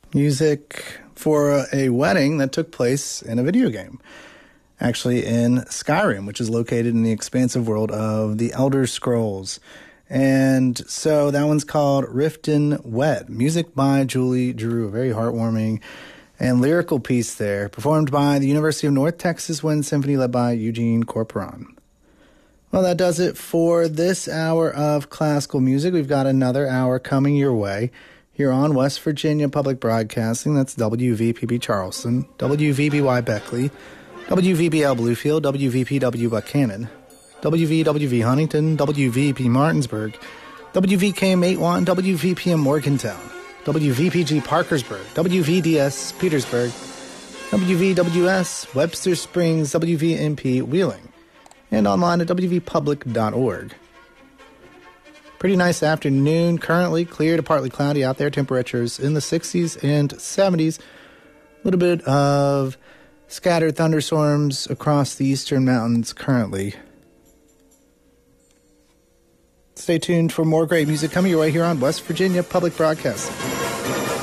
Music for a wedding that took place in a video game. Actually in Skyrim, which is located in the expansive world of the Elder Scrolls. And so that one's called Riften Wed. Music by Julie Drew. A very heartwarming and lyrical piece there. Performed by the University of North Texas Wind Symphony led by Eugene Corporon. Well, that does it for this hour of classical music. We've got another hour coming your way here on West Virginia Public Broadcasting. That's WVPB Charleston, WVBY Beckley, WVBL Bluefield, WVPW Buchanan, WVWV Huntington, WVP Martinsburg, WVKM 81, WVPM Morgantown, WVPG Parkersburg, WVDS Petersburg, WVWS Webster Springs, WVMP Wheeling, and online at wvpublic.org. Pretty nice afternoon. Currently clear to partly cloudy out there. Temperatures in the 60s and 70s. A little bit of scattered thunderstorms across the eastern mountains currently. Stay tuned for more great music coming your way here on West Virginia Public Broadcasting.